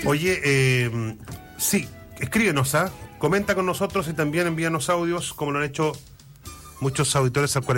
Oye, sí, escríbenos, comenta con nosotros y también envíanos audios, como lo han hecho muchos auditores al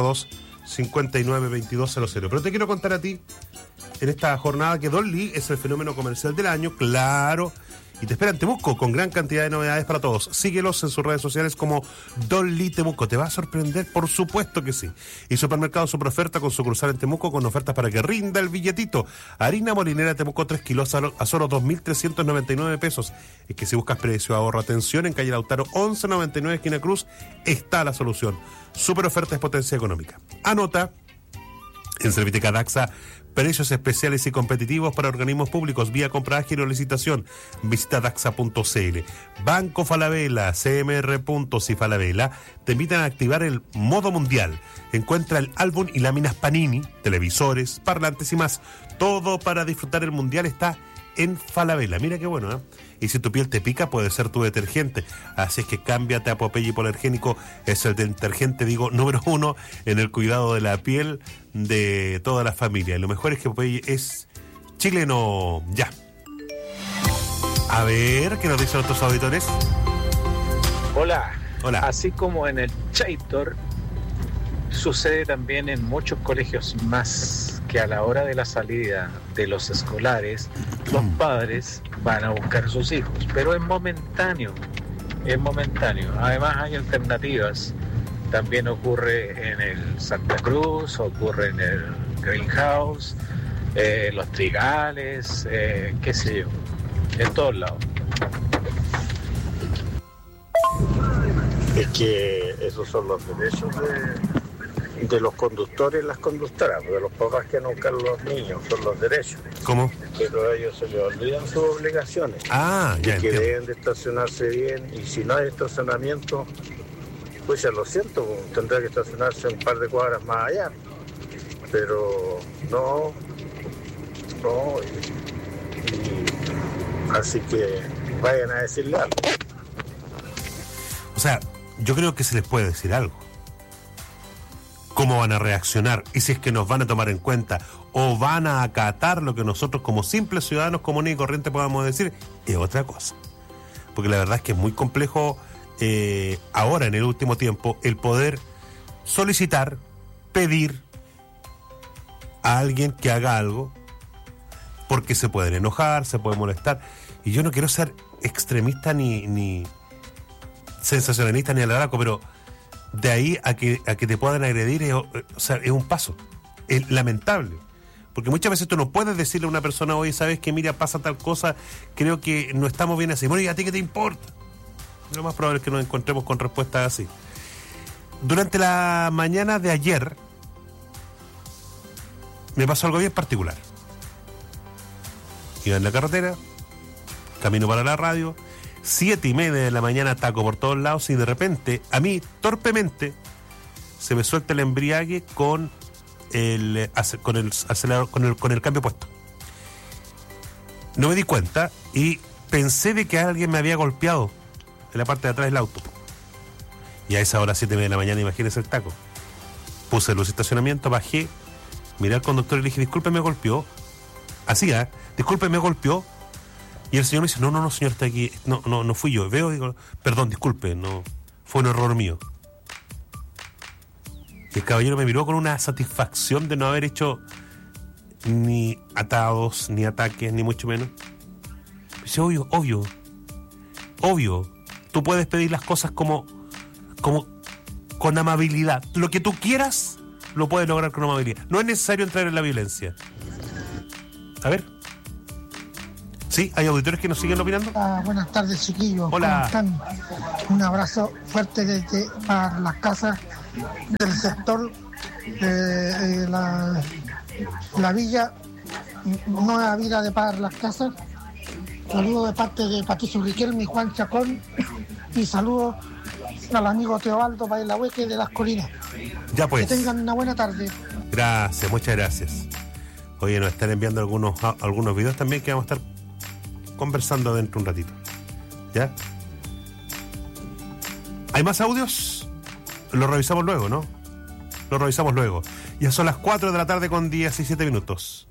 452-592200. Pero te quiero contar a ti, en esta jornada, que Don Lee es el fenómeno comercial del año, claro, y te espera en Temuco con gran cantidad de novedades para todos. Síguelos en sus redes sociales como Don Lee Temuco. ¿Te va a sorprender? Por supuesto que sí. Y Supermercado Superoferta con sucursal en Temuco, con ofertas para que rinda el billetito. Harina molinera Temuco 3 kilos a solo 2.399 pesos. Es que si buscas precio, ahorro, atención, en calle Lautaro 1199 esquina Cruz está la solución. Superoferta es potencia económica. Anota en Serviteca Daxa. Precios especiales y competitivos para organismos públicos vía compra ágil o licitación. Visita daxa.cl. Banco Falabella, CMR Puntos y Falabella te invitan a activar el modo mundial. Encuentra el álbum y láminas Panini, televisores, parlantes y más. Todo para disfrutar el mundial está en Falabella. Mira qué bueno, ¿eh? Y si tu piel te pica, puede ser tu detergente. Así es que cámbiate a Popeye Hipoalergénico. Es el detergente, número 1 en el cuidado de la piel de toda la familia. Y lo mejor es que Popeye es chileno. Ya. A ver, ¿qué nos dicen nuestros auditores? Hola. Hola. Así como en el Chaitor, sucede también en muchos colegios más, que a la hora de la salida de los escolares, los padres van a buscar a sus hijos, pero es momentáneo. Además hay alternativas. También ocurre en el Santa Cruz, ocurre en el Greenhouse, los Trigales, qué sé yo, en todos lados. Es que esos son los derechos de los conductores y las conductoras, de los papás que no buscan los niños, son los derechos. ¿Cómo? Pero a ellos se les olvidan sus obligaciones. Ah, ya y que entiendo. deben de estacionarse bien, y si no hay estacionamiento, pues ya lo siento, tendrá que estacionarse un par de cuadras más allá. Pero no, así que vayan a decirle algo. O sea, yo creo que se les puede decir algo. ¿Cómo van a reaccionar? Y si es que nos van a tomar en cuenta o van a acatar lo que nosotros como simples ciudadanos comunes y corrientes podamos decir, es otra cosa. Porque la verdad es que es muy complejo ahora, en el último tiempo, el poder solicitar, pedir a alguien que haga algo, porque se pueden enojar, se pueden molestar. Y yo no quiero ser extremista ni sensacionalista ni alaraco, pero de ahí a que te puedan agredir es un paso. Es lamentable. Porque muchas veces tú no puedes decirle a una persona, oye, ¿sabes qué? Mira, pasa tal cosa, creo que no estamos bien así. Bueno, ¿y a ti qué te importa? Lo más probable es que nos encontremos con respuestas así. Durante la mañana de ayer me pasó algo bien particular. Iba en la carretera, camino para la radio, 7:30 de la mañana, taco por todos lados, y de repente, a mí, torpemente, se me suelta el embriague con el acelerador, con el cambio puesto. No me di cuenta y pensé de que alguien me había golpeado en la parte de atrás del auto. Y a esa hora, 7:30 de la mañana, imagínese el taco. Puse luz de estacionamiento, bajé, miré al conductor y le dije, disculpe, me golpeó. Así, disculpe, me golpeó. Y el señor me dice, no, señor, está aquí. No fui yo. Digo, perdón, disculpe, no, fue un error mío. Y el caballero me miró con una satisfacción de no haber hecho ni atados, ni ataques, ni mucho menos. Me dice, obvio. Tú puedes pedir las cosas como con amabilidad. Lo que tú quieras, lo puedes lograr con amabilidad. No es necesario entrar en la violencia. A ver. Sí, hay auditores que nos siguen opinando. Buenas tardes, chiquillos. Hola. ¿Cómo están? Un abrazo fuerte desde para las casas del sector de la villa Nueva Vida de Par Las Casas. Saludos de parte de Patricio Riquelme y Juan Chacón. Y saludos al amigo Teobaldo Bailahueque de Las Colinas. Ya pues. Que tengan una buena tarde. Gracias, muchas gracias. Oye, nos están enviando algunos videos también que vamos a estar conversando dentro un ratito. ¿Ya? ¿Hay más audios? Lo revisamos luego, ¿no? Lo revisamos luego. Ya son las 4 de la tarde con 17 minutos.